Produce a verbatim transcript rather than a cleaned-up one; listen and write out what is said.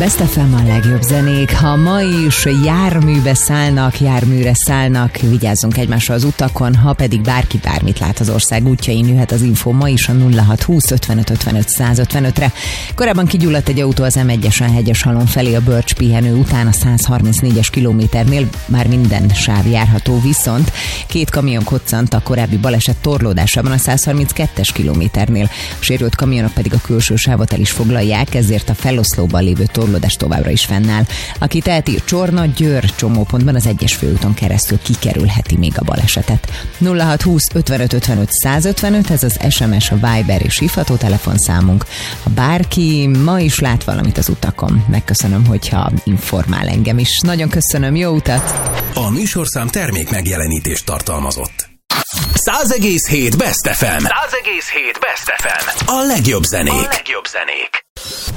Best ef em a legjobb zenék. Ha ma is járműbe szállnak, járműre szállnak, vigyázzunk egymásra az utakon, ha pedig bárki bármit lát az ország útjain, jöhet az info ma is a nulla hat húsz ötvenöt ötvenöt száz ötvenötre. Korábban kigyulladt egy autó az em egyesen Hegyeshalom felé a Bölcs pihenő után a száz harmincnégyes kilométernél, már minden sáv járható, viszont két kamion koccant a korábbi baleset torlódásában a száz harminckettes kilométernél. A sérült kamionok pedig a külső sávot el is foglalják, ezért a feloszlóban lévő torlódás továbbra is fennáll. Aki teheti, Csorna-Győr csomópontban az egyes főúton keresztül kikerülheti még a balesetet. nulla hat húsz ötvenöt ötvenöt száz ötvenöt, ez az es em es, a Viber és hívható telefonszámunk. Ha bárki ma is lát valamit az utakon, megköszönöm, hogyha informál engem is. Nagyon köszönöm, jó utat! A műsorszám termék megjelenítést tartalmazott. száz egész hét Best ef em. száz egész hét Best ef em. A legjobb zenék. A legjobb zenék.